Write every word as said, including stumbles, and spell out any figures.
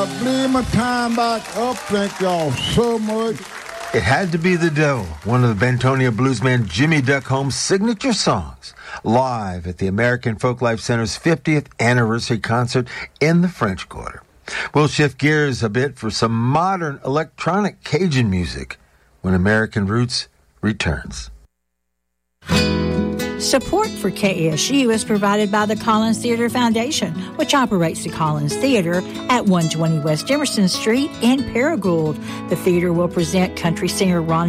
Bleed my time back up. Thank y'all so much. It had to be The Devil, one of the Bentonia bluesman Jimmy Duck Holmes' signature songs, live at the American Folklife Center's fiftieth anniversary concert in the French Quarter. We'll shift gears a bit for some modern electronic Cajun music when American Roots returns. Support for K S U is provided by the Collins Theater Foundation, which operates the Collins Theater at one twenty West Emerson Street in Paragould. The theater will present country singer Ronnie